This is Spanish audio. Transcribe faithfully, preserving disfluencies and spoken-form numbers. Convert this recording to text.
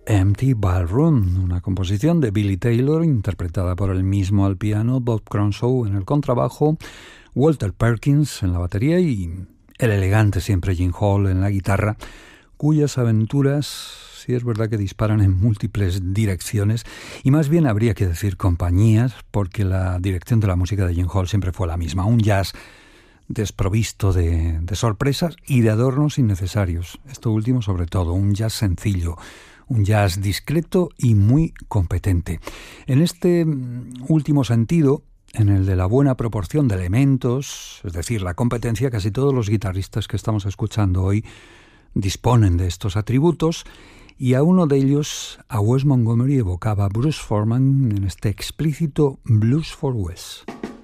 Empty Ballroom, una composición de Billy Taylor interpretada por él mismo al piano, Bob Cronshaw en el contrabajo, Walter Perkins en la batería y el elegante siempre Gene Hall en la guitarra, cuyas aventuras, sí es verdad que disparan en múltiples direcciones y más bien habría que decir compañías, porque la dirección de la música de Gene Hall siempre fue la misma, un jazz desprovisto de, de sorpresas y de adornos innecesarios. Esto último sobre todo, un jazz sencillo, un jazz discreto y muy competente. En este último sentido, en el de la buena proporción de elementos, es decir, la competencia, casi todos los guitarristas que estamos escuchando hoy disponen de estos atributos, y a uno de ellos, a Wes Montgomery, evocaba Bruce Forman en este explícito Blues for Wes.